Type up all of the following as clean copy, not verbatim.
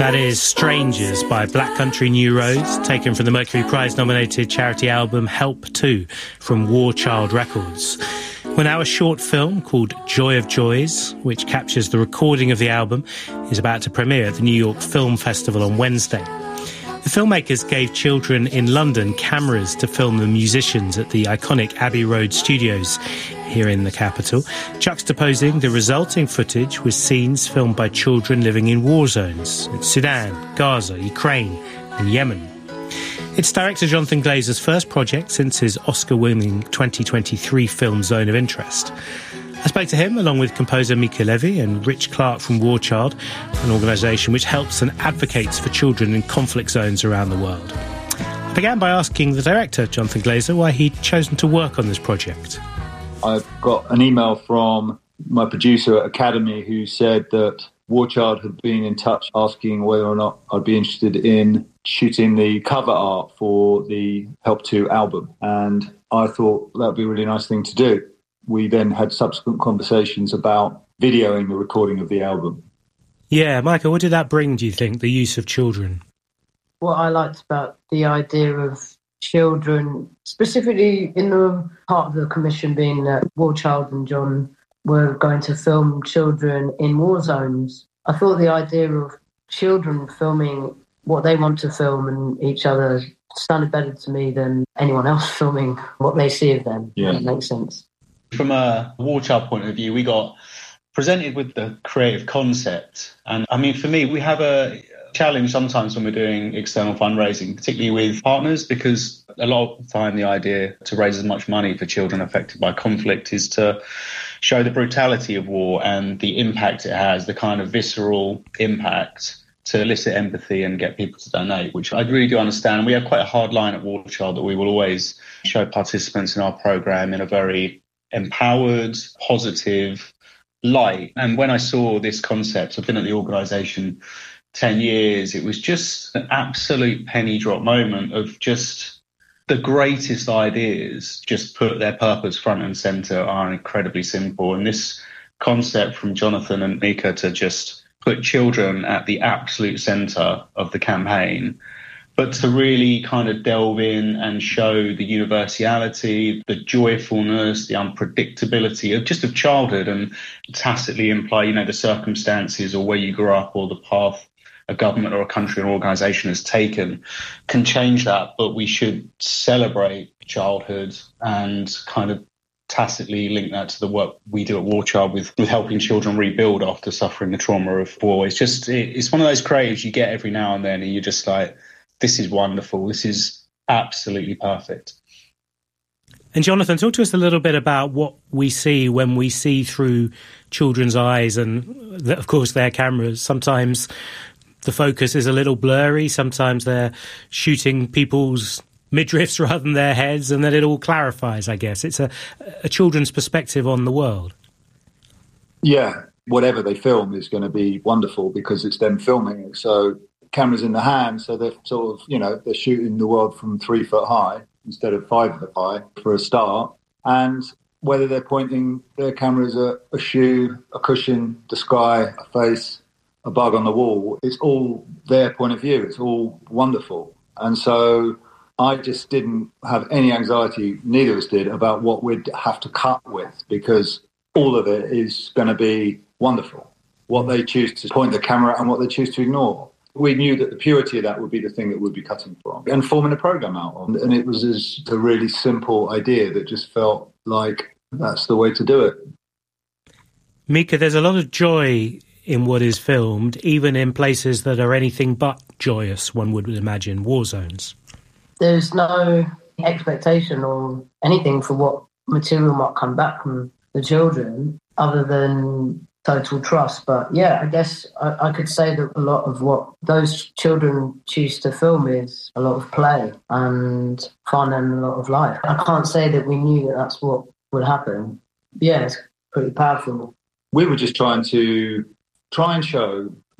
That is Strangers by Black Country New Roads, taken from the Mercury Prize-nominated charity album Help 2 from War Child Records. Well, now a short film called Joy of Joys, which captures the recording of the album, is about to premiere at the New York Film Festival on Wednesday. The filmmakers gave children in London cameras to film the musicians at the iconic Abbey Road Studios here in the capital, juxtaposing the resulting footage with scenes filmed by children living in war zones in Sudan, Gaza, Ukraine and Yemen. It's director Jonathan Glazer's first project since his Oscar-winning 2023 film Zone of Interest. I spoke to him along with composer Mika Levy and Rich Clark from War Child, an organisation which helps and advocates for children in conflict zones around the world. I began by asking the director, Jonathan Glazer, why he'd chosen to work on this project. I've got an email from my producer at Academy who said that War Child had been in touch asking whether or not I'd be interested in shooting the cover art for the Help 2 album. And I thought that would be a really nice thing to do. We then had subsequent conversations about videoing the recording of the album. Yeah, Michael, what did that bring, do you think, the use of children? What I liked about the idea of children, specifically in the part of the commission being that War Child and John were going to film children in war zones, I thought the idea of children filming what they want to film and each other sounded better to me than anyone else filming what they see of them. Yeah. That makes sense. From a War Child point of view, we got presented with the creative concept. And I mean, for me, we have a challenge sometimes when we're doing external fundraising, particularly with partners, because a lot of the time the idea to raise as much money for children affected by conflict is to show the brutality of war and the impact it has, the kind of visceral impact, to elicit empathy and get people to donate, which I really do understand. We have quite a hard line at War Child that we will always show participants in our programme in a very empowered, positive light. And when I saw this concept, I've been at the organisation 10 years, it was just an absolute penny drop moment of just the greatest ideas just put their purpose front and centre are incredibly simple. And this concept from Jonathan and Mika to just put children at the absolute centre of the campaign, but to really kind of delve in and show the universality, the joyfulness, the unpredictability of childhood, and tacitly imply, the circumstances or where you grew up or the path a government or a country or organisation has taken can change that. But we should celebrate childhood and kind of tacitly link that to the work we do at War Child with helping children rebuild after suffering the trauma of war. It's one of those creatives you get every now and then and you're just like, this is wonderful. This is absolutely perfect. And Jonathan, talk to us a little bit about what we see when we see through children's eyes and, of course, their cameras. Sometimes the focus is a little blurry. Sometimes they're shooting people's midriffs rather than their heads, and then it all clarifies, I guess. It's a children's perspective on the world. Yeah, whatever they film is going to be wonderful because it's them filming it. So cameras in the hand, so they're sort of, they're shooting the world from 3 foot high instead of 5 foot high for a start. And whether they're pointing their cameras at a shoe, a cushion, the sky, a face, a bug on the wall, it's all their point of view. It's all wonderful. And so I just didn't have any anxiety, neither of us did, about what we'd have to cut with, because all of it is going to be wonderful. What they choose to point the camera at and what they choose to ignore. We knew that the purity of that would be the thing that we'd be cutting from and forming a programme out of. And it was just a really simple idea that just felt like that's the way to do it. Mika, there's a lot of joy in what is filmed, even in places that are anything but joyous, one would imagine, war zones. There's no expectation or anything for what material might come back from the children other than total trust. But yeah, I guess I could say that a lot of what those children choose to film is a lot of play and fun and a lot of life. I can't say that we knew that that's what would happen. Yeah, it's pretty powerful. We were just trying and show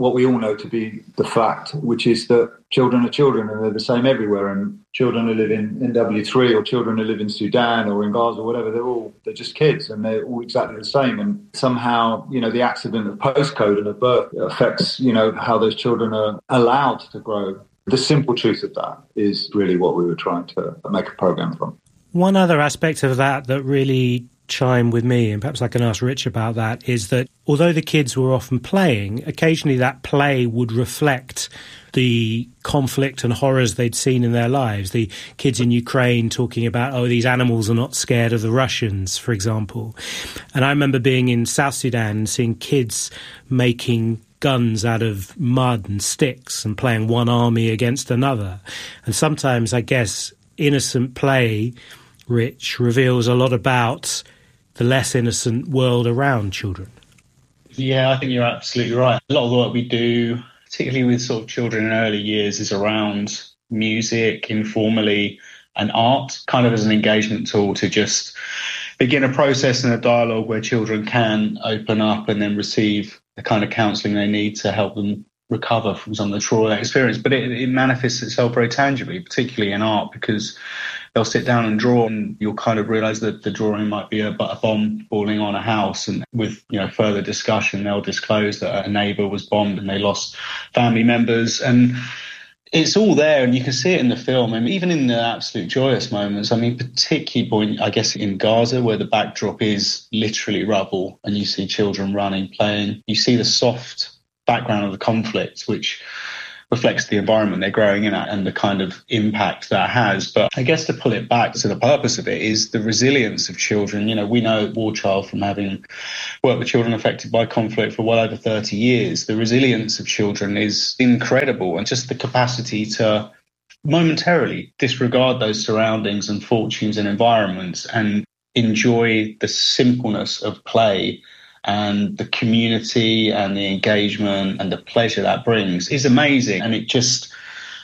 what we all know to be the fact, which is that children are children and they're the same everywhere. And children who live in NW3 or children who live in Sudan or in Gaza or whatever, they're just kids and they're all exactly the same. And somehow, the accident of postcode and of birth affects, how those children are allowed to grow. The simple truth of that is really what we were trying to make a program from. One other aspect of that really chimed with me, and perhaps I can ask Rich about that, is that although the kids were often playing, occasionally that play would reflect the conflict and horrors they'd seen in their lives. The kids in Ukraine talking about, these animals are not scared of the Russians, for example. And I remember being in South Sudan and seeing kids making guns out of mud and sticks and playing one army against another. And sometimes, I guess, innocent play, Rich, reveals a lot about the less innocent world around children. Yeah, I think you're absolutely right. A lot of the work we do, particularly with sort of children in early years, is around music, informally, and art, kind of as an engagement tool to just begin a process and a dialogue where children can open up and then receive the kind of counselling they need to help them recover from some of the trauma they experience. But it manifests itself very tangibly, particularly in art, because they'll sit down and draw and you'll kind of realise that the drawing might be a bomb falling on a house. And with further discussion, they'll disclose that a neighbour was bombed and they lost family members. And it's all there and you can see it in the film. And even in the absolute joyous moments, particularly, I guess, in Gaza, where the backdrop is literally rubble and you see children running, playing, you see the soft background of the conflict, which reflects the environment they're growing in and the kind of impact that has. But I guess to pull it back to the purpose of it is the resilience of children. We know at War Child from having worked with children affected by conflict for well over 30 years, the resilience of children is incredible, and just the capacity to momentarily disregard those surroundings and fortunes and environments and enjoy the simpleness of play and the community and the engagement and the pleasure that brings is amazing. And it just,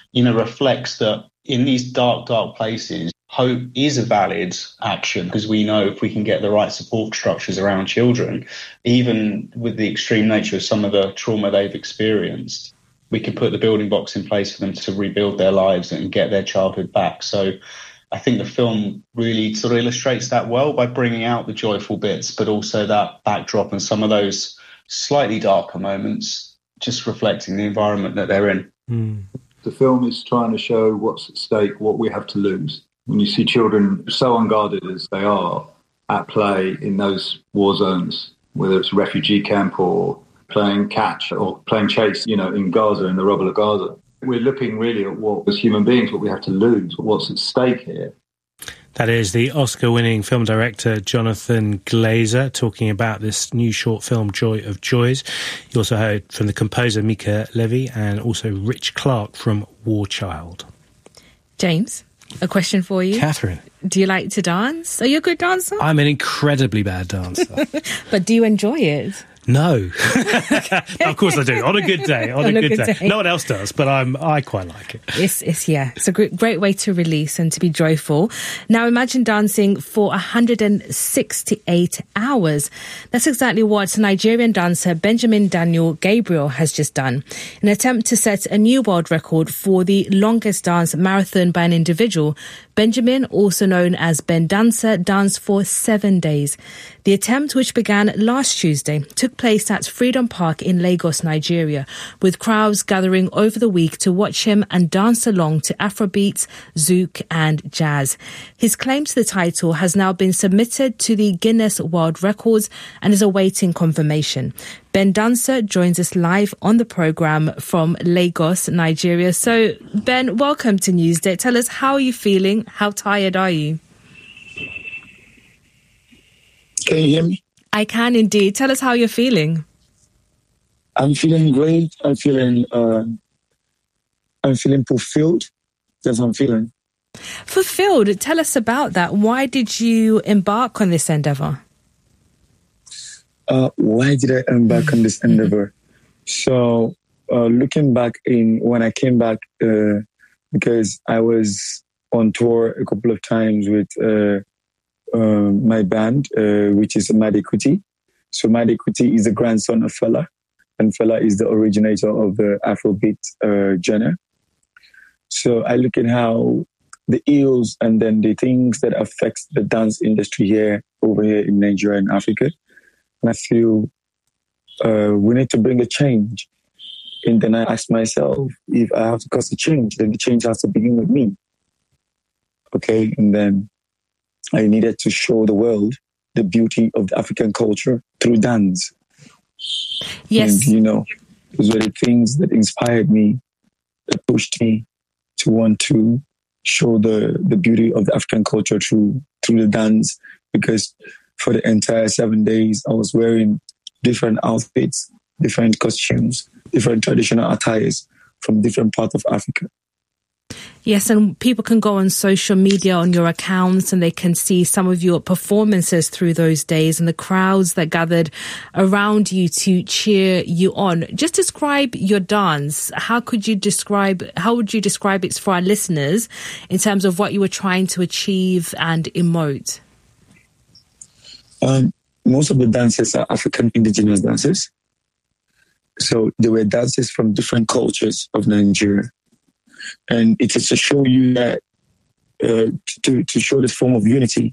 reflects that in these dark, dark places, hope is a valid action, because we know if we can get the right support structures around children, even with the extreme nature of some of the trauma they've experienced, we can put the building blocks in place for them to rebuild their lives and get their childhood back. So I think the film really sort of illustrates that well by bringing out the joyful bits, but also that backdrop and some of those slightly darker moments, just reflecting the environment that they're in. Mm. The film is trying to show what's at stake, what we have to lose. When you see children so unguarded as they are at play in those war zones, whether it's a refugee camp or playing catch or playing chase, in Gaza, in the rubble of Gaza. We're looking really at what, as human beings, what we have to lose, what's at stake here. That is the Oscar-winning film director Jonathan Glazer talking about this new short film, Joy of Joys. You also heard from the composer Mika Levy and also Rich Clark from War Child. James, a question for you. Catherine. Do you like to dance? Are you a good dancer? I'm an incredibly bad dancer. But do you enjoy it? No. Of course I do. On a good day. On a good day. No one else does, but I quite like it. It's a great way to release and to be joyful. Now imagine dancing for 168 hours. That's exactly what Nigerian dancer Benjamin Daniel Gabriel has just done. In an attempt to set a new world record for the longest dance marathon by an individual, Benjamin, also known as Ben Dancer, danced for 7 days. The attempt, which began last Tuesday, took place at Freedom Park in Lagos, Nigeria, with crowds gathering over the week to watch him and dance along to Afrobeats, Zouk and jazz. His claim to the title has now been submitted to the Guinness World Records and is awaiting confirmation. Ben Dancer joins us live on the programme from Lagos, Nigeria. So, Ben, welcome to Newsday. Tell us, how are you feeling? How tired are you? Can you hear me? I can indeed. Tell us how you're feeling. I'm feeling great. I'm feeling fulfilled. That's how I'm feeling. Fulfilled. Tell us about that. Why did you embark on this endeavour? Why did I embark on this endeavor? So, looking back when I came back, because I was on tour a couple of times with my band, which is Made Kuti. So Made Kuti is the grandson of Fela. and Fela is the originator of the Afrobeat genre. So I look at how the ills and then the things that affect the dance industry over here in Nigeria and Africa. And I feel we need to bring a change. And then I ask myself, if I have to cause a change, then the change has to begin with me. Okay, and then I needed to show the world the beauty of the African culture through dance. Yes. And, those were the things that inspired me, that pushed me to want to show the beauty of the African culture through the dance. Because for the entire 7 days, I was wearing different outfits, different costumes, different traditional attires from different parts of Africa. Yes, and people can go on social media on your accounts and they can see some of your performances through those days and the crowds that gathered around you to cheer you on. Just describe your dance. How would you describe it for our listeners in terms of what you were trying to achieve and emote? Most of the dances are African indigenous dances. So they were dances from different cultures of Nigeria. And it is to show you that, to show this form of unity,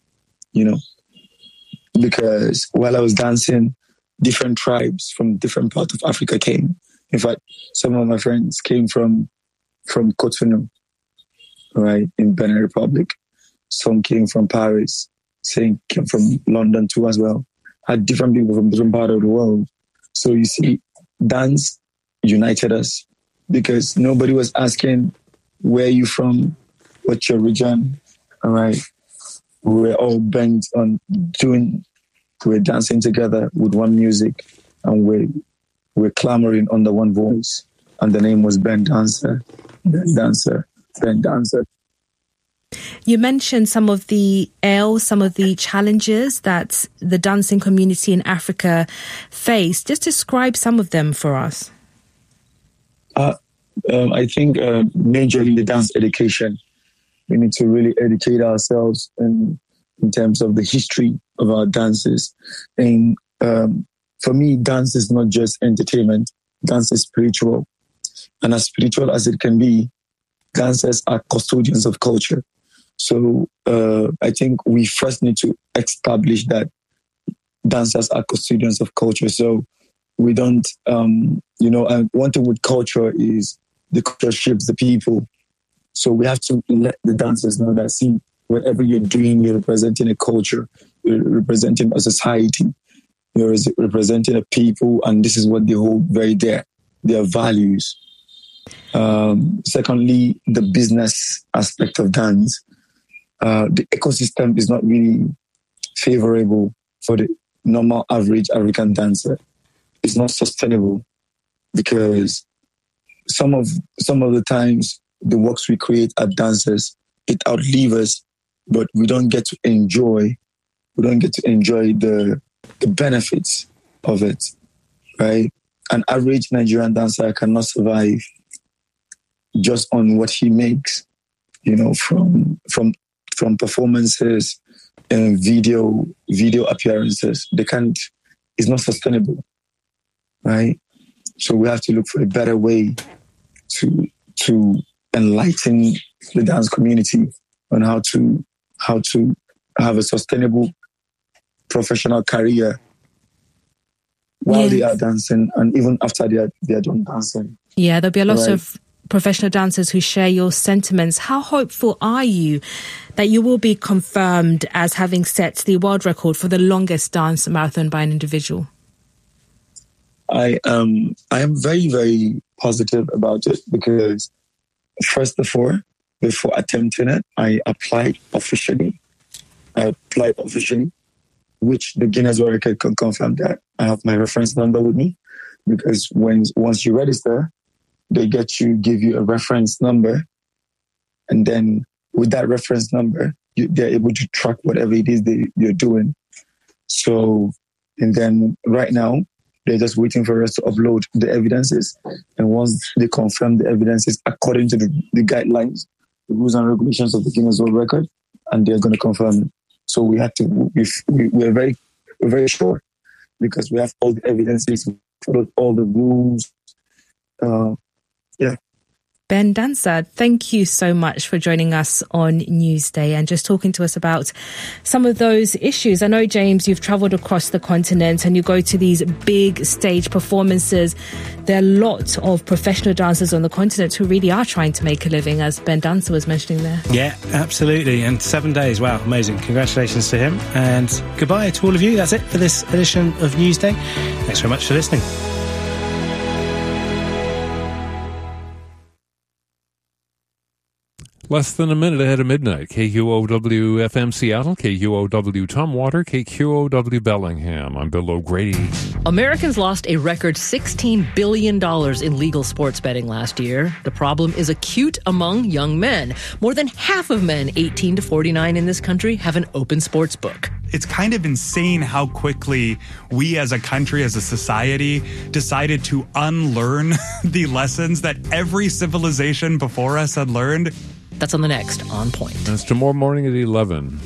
because while I was dancing, different tribes from different parts of Africa came. In fact, some of my friends came from Cotonou, right, in Benin Republic. Some came from Paris. Some came from London too as well. Had different people from different parts of the world. So you see, dance united us. Because nobody was asking, where are you from? What's your region? All right. We were all bent on we're dancing together with one music and we're clamoring under one voice. And the name was Ben Dancer, Ben Dancer, Ben Dancer. You mentioned some of the challenges that the dancing community in Africa face. Just describe some of them for us. I think majorly the dance education. We need to really educate ourselves in terms of the history of our dances. And for me, dance is not just entertainment. Dance is spiritual. And as spiritual as it can be, dancers are custodians of culture. So I think we first need to establish that dancers are custodians of culture. So we don't, and one thing with culture is the culture shapes the people. So we have to let the dancers know that, see, whatever you're doing, you're representing a culture, you're representing a society, you're representing a people, and this is what they hold very dear, their values. Secondly, the business aspect of dance. The ecosystem is not really favorable for the normal average African dancer. It's not sustainable because some of the times the works we create as dancers, it outlives us, but we don't get to enjoy the benefits of it, right? An average Nigerian dancer cannot survive just on what he makes, from performances and video appearances. They can't. It's not sustainable, right? So we have to look for a better way to enlighten the dance community on how to have a sustainable professional career while they are dancing and even after they are done dancing. Yeah, there'll be a lot of professional dancers who share your sentiments. How hopeful are you that you will be confirmed as having set the world record for the longest dance marathon by an individual? I am very, very positive about it because first of all, before attempting it, I applied officially, which the Guinness World Record can confirm that. I have my reference number with me because once you register, they give you a reference number, and then with that reference number, they're able to track whatever it is you're doing. So, and then right now, they're just waiting for us to upload the evidences. And once they confirm the evidences according to the guidelines, the rules and regulations of the Guinness World Record, and they're going to confirm it. So we're very sure because we have all the evidences, followed all the rules. Ben Dancer, thank you so much for joining us on Newsday and just talking to us about some of those issues. I know, James, you've travelled across the continent and you go to these big stage performances. There are a lot of professional dancers on the continent who really are trying to make a living, as Ben Dancer was mentioning there. Yeah, absolutely. And 7 days. Wow, amazing. Congratulations to him. And goodbye to all of you. That's it for this edition of Newsday. Thanks very much for listening. Less than a minute ahead of midnight. KQOW FM Seattle, KQOW Tumwater, KQOW Bellingham. I'm Bill O'Grady. Americans lost a record $16 billion in legal sports betting last year. The problem is acute among young men. More than half of men 18 to 49 in this country have an open sports book. It's kind of insane how quickly we as a country, as a society, decided to unlearn the lessons that every civilization before us had learned. That's on the next On Point. That's tomorrow morning at 11.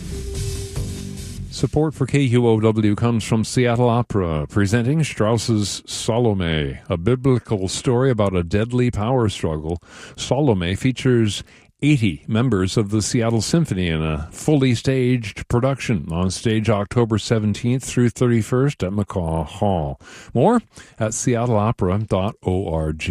Support for KQOW comes from Seattle Opera, presenting Strauss's Salome, a biblical story about a deadly power struggle. Salome features 80 members of the Seattle Symphony in a fully staged production on stage October 17th through 31st at McCaw Hall. More at seattleopera.org.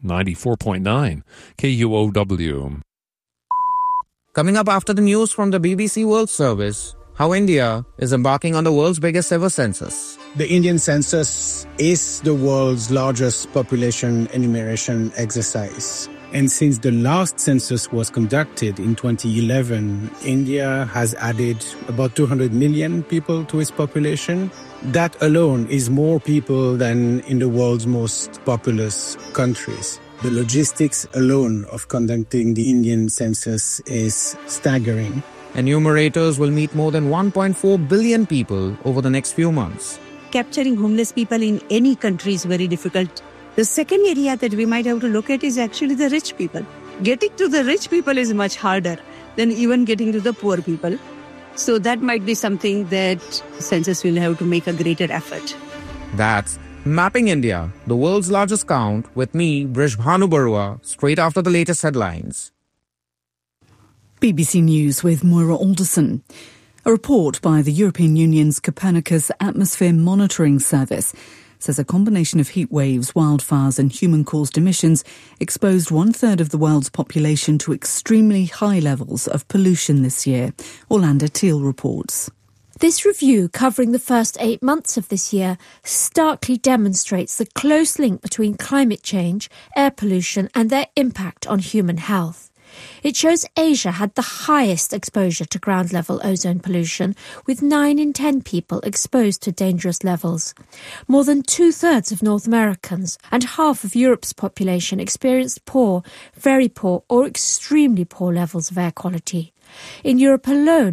94.9 KUOW. Coming up after the news from the BBC World Service, how India is embarking on the world's biggest ever census. The Indian census is the world's largest population enumeration exercise. And since the last census was conducted in 2011, India has added about 200 million people to its population. That alone is more people than in the world's most populous countries. The logistics alone of conducting the Indian census is staggering. Enumerators will meet more than 1.4 billion people over the next few months. Capturing homeless people in any country is very difficult. The second area that we might have to look at is actually the rich people. Getting to the rich people is much harder than even getting to the poor people. So that might be something that census will have to make a greater effort. That's Mapping India, the world's largest count, with me, Brishbhanu Barua, straight after the latest headlines. BBC News with Moira Alderson. A report by the European Union's Copernicus Atmosphere Monitoring Service says a combination of heat waves, wildfires and human-caused emissions exposed one-third of the world's population to extremely high levels of pollution this year. Orlando Teal reports. This review, covering the first 8 months of this year, starkly demonstrates the close link between climate change, air pollution and their impact on human health. It shows Asia had the highest exposure to ground-level ozone pollution, with 9 in 10 people exposed to dangerous levels. More than 2/3 of North Americans and half of Europe's population experienced poor, very poor or extremely poor levels of air quality. In Europe alone,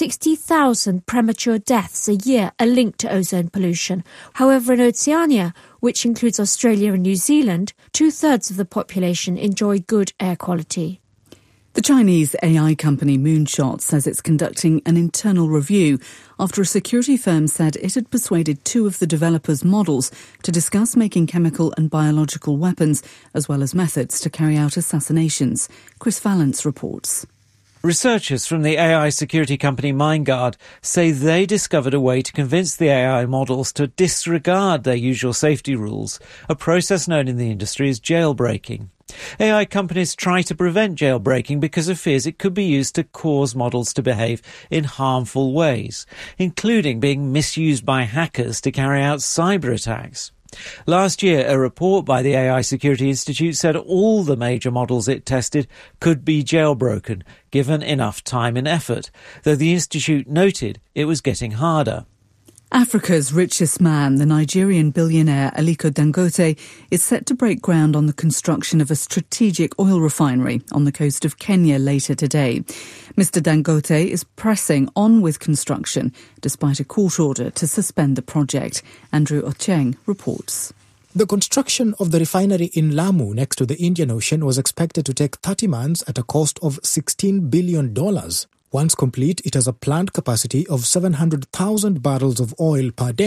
60,000 premature deaths a year are linked to ozone pollution. However, in Oceania, which includes Australia and New Zealand, 2/3 of the population enjoy good air quality. The Chinese AI company Moonshot says it's conducting an internal review after a security firm said it had persuaded 2 of the developers' models to discuss making chemical and biological weapons, as well as methods to carry out assassinations. Chris Vallance reports. Researchers from the AI security company MindGuard say they discovered a way to convince the AI models to disregard their usual safety rules, a process known in the industry as jailbreaking. AI companies try to prevent jailbreaking because of fears it could be used to cause models to behave in harmful ways, including being misused by hackers to carry out cyber attacks. Last year, a report by the AI Security Institute said all the major models it tested could be jailbroken, given enough time and effort, though the institute noted it was getting harder. Africa's richest man, the Nigerian billionaire Aliko Dangote, is set to break ground on the construction of a strategic oil refinery on the coast of Kenya later today. Mr. Dangote is pressing on with construction, despite a court order to suspend the project. Andrew Ocheng reports. The construction of the refinery in Lamu next to the Indian Ocean was expected to take 30 months at a cost of $16 billion. Once complete, it has a planned capacity of 700,000 barrels of oil per day.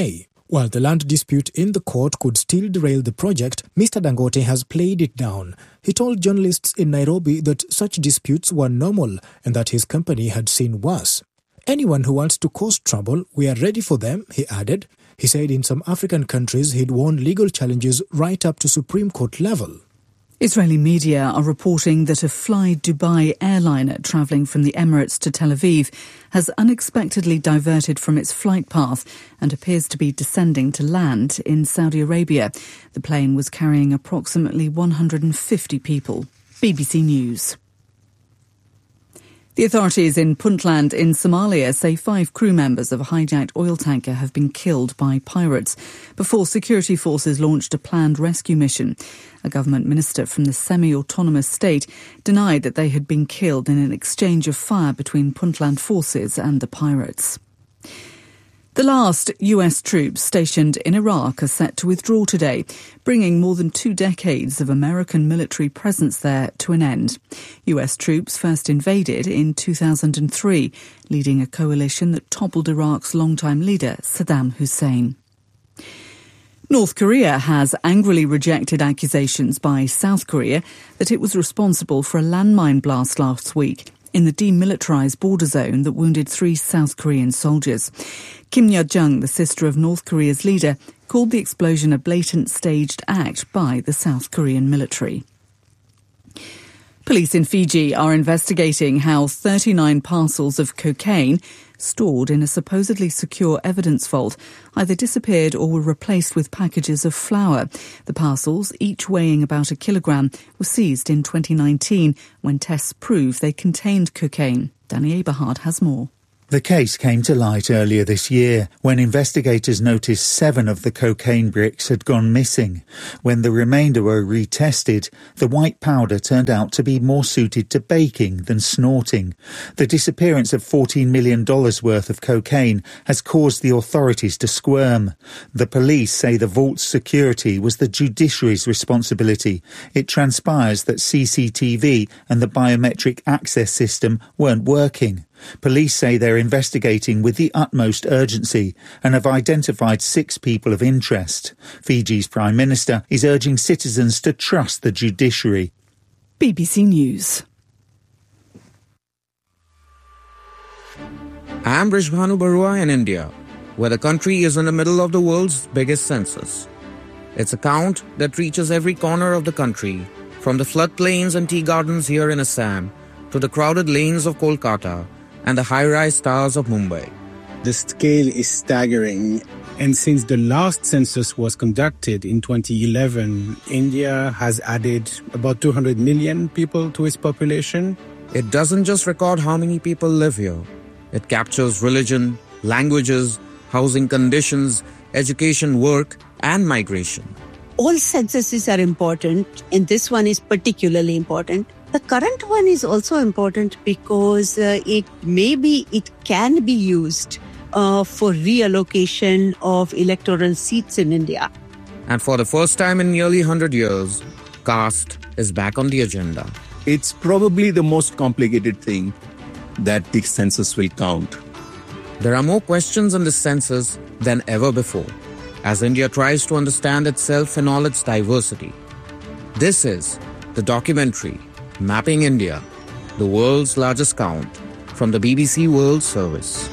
While the land dispute in the court could still derail the project, Mr. Dangote has played it down. He told journalists in Nairobi that such disputes were normal and that his company had seen worse. Anyone who wants to cause trouble, we are ready for them, he added. He said in some African countries he'd won legal challenges right up to Supreme Court level. Israeli media are reporting that a Fly Dubai airliner travelling from the Emirates to Tel Aviv has unexpectedly diverted from its flight path and appears to be descending to land in Saudi Arabia. The plane was carrying approximately 150 people. BBC News. The authorities in Puntland in Somalia say 5 crew members of a hijacked oil tanker have been killed by pirates before security forces launched a planned rescue mission. A government minister from the semi-autonomous state denied that they had been killed in an exchange of fire between Puntland forces and the pirates. The last US troops stationed in Iraq are set to withdraw today, bringing more than 2 decades of American military presence there to an end. US troops first invaded in 2003, leading a coalition that toppled Iraq's longtime leader, Saddam Hussein. North Korea has angrily rejected accusations by South Korea that it was responsible for a landmine blast last week in the demilitarized border zone that wounded 3 South Korean soldiers. Kim Yo-jong, the sister of North Korea's leader, called the explosion a blatant staged act by the South Korean military. Police in Fiji are investigating how 39 parcels of cocaine stored in a supposedly secure evidence vault either disappeared or were replaced with packages of flour. The parcels, each weighing about 1 kilogram, were seized in 2019 when tests proved they contained cocaine. Danny Eberhard has more. The case came to light earlier this year when investigators noticed 7 of the cocaine bricks had gone missing. When the remainder were retested, the white powder turned out to be more suited to baking than snorting. The disappearance of $14 million worth of cocaine has caused the authorities to squirm. The police say the vault's security was the judiciary's responsibility. It transpires that CCTV and the biometric access system weren't working. Police say they're investigating with the utmost urgency and have identified 6 people of interest. Fiji's Prime Minister is urging citizens to trust the judiciary. BBC News. I'm Rishbhanu Barua in India, where the country is in the middle of the world's biggest census. It's a count that reaches every corner of the country, from the floodplains and tea gardens here in Assam to the crowded lanes of Kolkata and the high-rise towers of Mumbai. The scale is staggering, and since the last census was conducted in 2011, India has added about 200 million people to its population. It doesn't just record how many people live here. It captures religion, languages, housing conditions, education, work, and migration. All censuses are important, and this one is particularly important. The current one is also important because it can be used for reallocation of electoral seats in India. And for the first time in nearly 100 years, caste is back on the agenda. It's probably the most complicated thing that the census will count. There are more questions on the census than ever before, as India tries to understand itself in all its diversity. This is the documentary Mapping India, the world's largest count, from the BBC World Service.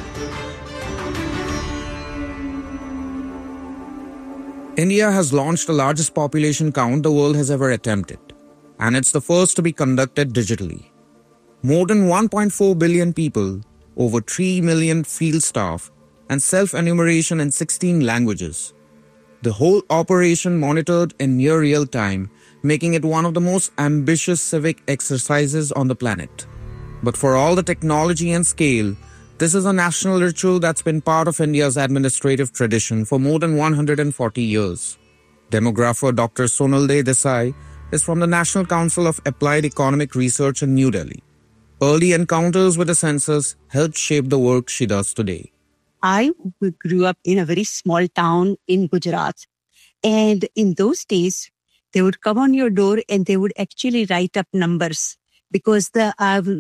India has launched the largest population count the world has ever attempted, and it's the first to be conducted digitally. More than 1.4 billion people, over 3 million field staff, and self-enumeration in 16 languages. The whole operation monitored in near real time, making it one of the most ambitious civic exercises on the planet. But for all the technology and scale, this is a national ritual that's been part of India's administrative tradition for more than 140 years. Demographer Dr. Sonalde Desai is from the National Council of Applied Economic Research in New Delhi. Early encounters with the census helped shape the work she does today. I grew up in a very small town in Gujarat. And in those days, they would come on your door and they would actually write up numbers because the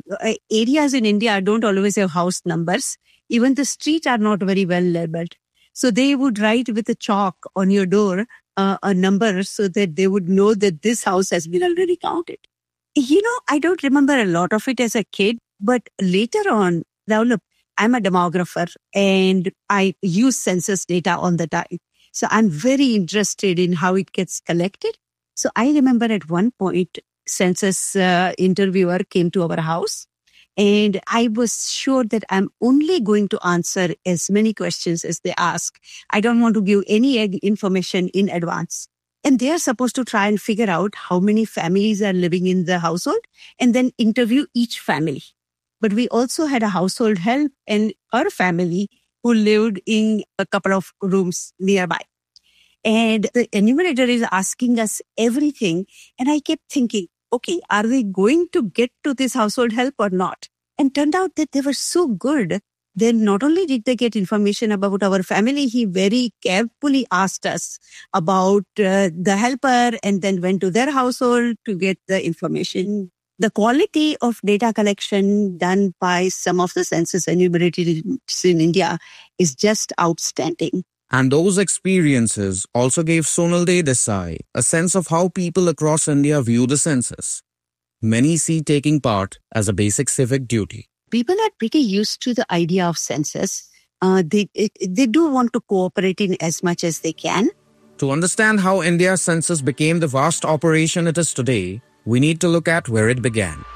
areas in India don't always have house numbers. Even the streets are not very well labeled. So they would write with a chalk on your door a number so that they would know that this house has been already counted. I don't remember a lot of it as a kid, but later on, Raul, I'm a demographer and I use census data all the time. So I'm very interested in how it gets collected. So I remember at one point, census interviewer came to our house and I was sure that I'm only going to answer as many questions as they ask. I don't want to give any information in advance. And they are supposed to try and figure out how many families are living in the household and then interview each family. But we also had a household help and her family who lived in a couple of rooms nearby. And the enumerator is asking us everything. And I kept thinking, okay, are they going to get to this household help or not? And turned out that they were so good. Then not only did they get information about our family, he very carefully asked us about the helper and then went to their household to get the information. The quality of data collection done by some of the census enumerators in India is just outstanding. And those experiences also gave Sonal Desai a sense of how people across India view the census. Many see taking part as a basic civic duty. People are pretty used to the idea of census. They do want to cooperate in as much as they can. To understand how India's census became the vast operation it is today, we need to look at where it began.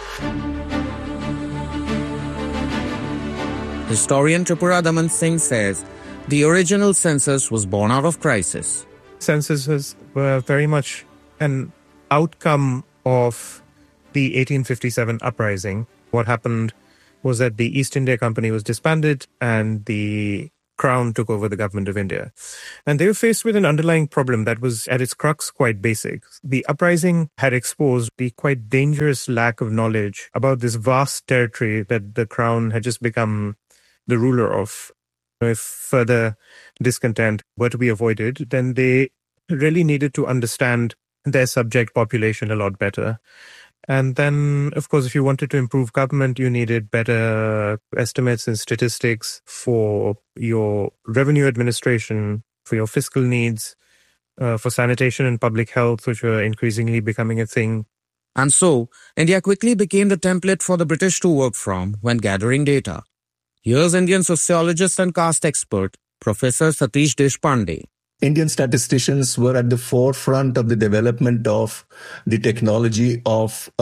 Historian Tripura Daman Singh says, the original census was born out of crisis. Censuses were very much an outcome of the 1857 uprising. What happened was that the East India Company was disbanded and the Crown took over the government of India. And they were faced with an underlying problem that was at its crux quite basic. The uprising had exposed the quite dangerous lack of knowledge about this vast territory that the Crown had just become the ruler of. If further discontent were to be avoided, then they really needed to understand their subject population a lot better. And then, of course, if you wanted to improve government, you needed better estimates and statistics for your revenue administration, for your fiscal needs, for sanitation and public health, which were increasingly becoming a thing. And so, India quickly became the template for the British to work from when gathering data. Here's Indian sociologist and caste expert, Professor Satish Deshpande. Indian statisticians were at the forefront of the development of the technology of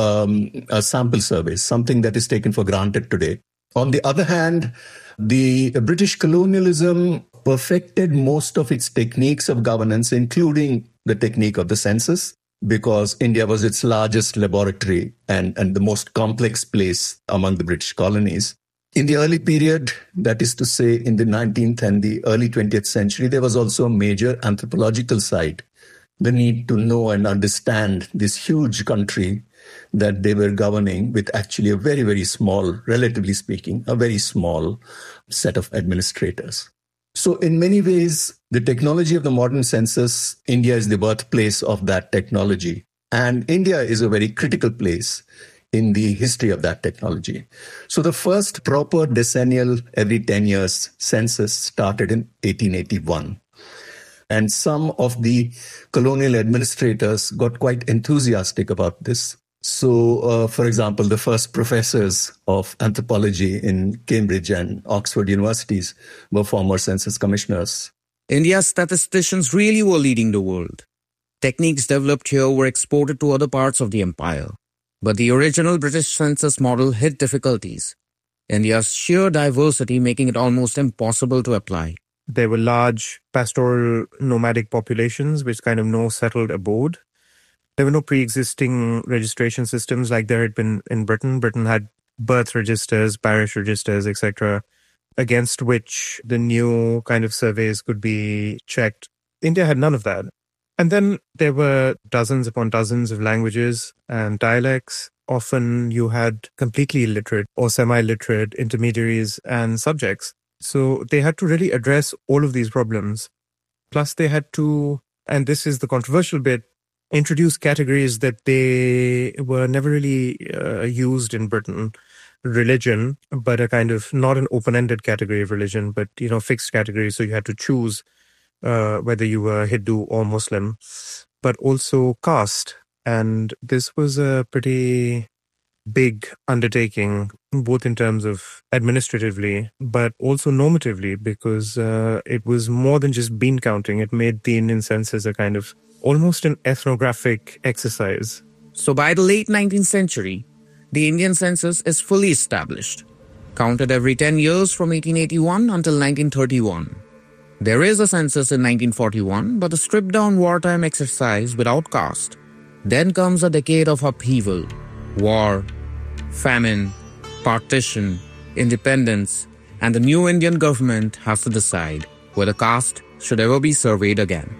a sample surveys, something that is taken for granted today. On the other hand, the British colonialism perfected most of its techniques of governance, including the technique of the census, because India was its largest laboratory and the most complex place among the British colonies. In the early period, that is to say in the 19th and the early 20th century, there was also a major anthropological side. The need to know and understand this huge country that they were governing with actually a very, very small, relatively speaking, a very small set of administrators. So in many ways, the technology of the modern census, India is the birthplace of that technology. And India is a very critical place in the history of that technology. So the first proper decennial every 10 years census started in 1881. And some of the colonial administrators got quite enthusiastic about this. So, for example, the first professors of anthropology in Cambridge and Oxford universities were former census commissioners. India's statisticians really were leading the world. Techniques developed here were exported to other parts of the empire. But the original British census model hit difficulties, India's sheer diversity making it almost impossible to apply. There were large pastoral nomadic populations with kind of no settled abode. There were no pre-existing registration systems like there had been in Britain. Britain had birth registers, parish registers, etc., against which the new kind of surveys could be checked. India had none of that. And then there were dozens upon dozens of languages and dialects. Often you had completely illiterate or semi-literate intermediaries and subjects. So they had to really address all of these problems. Plus they had to, and this is the controversial bit, introduce categories that they were never really used in Britain. religion, but a kind of not an open-ended category of religion, but, fixed category. So you had to choose whether you were Hindu or Muslim, but also caste. And this was a pretty big undertaking, both in terms of administratively, but also normatively, because it was more than just bean counting. It made the Indian census a kind of almost an ethnographic exercise. So by the late 19th century, the Indian census is fully established, counted every 10 years from 1881 until 1931. There is a census in 1941, but a stripped-down wartime exercise without caste. Then comes a decade of upheaval, war, famine, partition, independence, and the new Indian government has to decide whether caste should ever be surveyed again.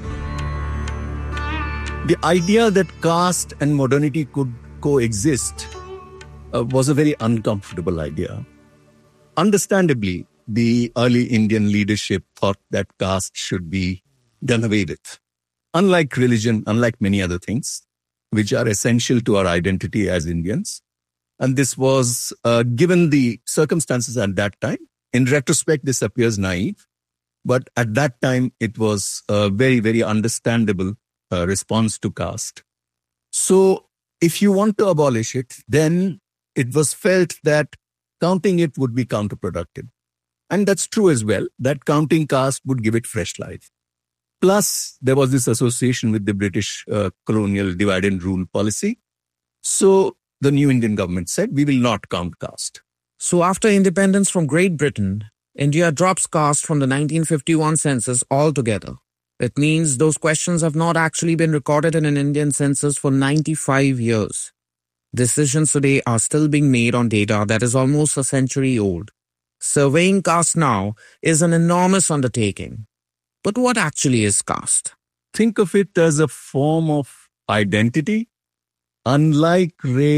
The idea that caste and modernity could coexist was a very uncomfortable idea. Understandably, the early Indian leadership thought that caste should be done away with. Unlike religion, unlike many other things, which are essential to our identity as Indians. And this was, given the circumstances at that time, in retrospect, this appears naive. But at that time, it was a very, very understandable response to caste. So if you want to abolish it, then it was felt that counting it would be counterproductive. And that's true as well, that counting caste would give it fresh life. Plus, there was this association with the British colonial divide and rule policy. So the new Indian government said, we will not count caste. So after independence from Great Britain, India drops caste from the 1951 census altogether. It means those questions have not actually been recorded in an Indian census for 95 years. Decisions today are still being made on data that is almost a century old. Surveying caste now is an enormous undertaking. But what actually is caste? Think of it as a form of identity. Unlike race,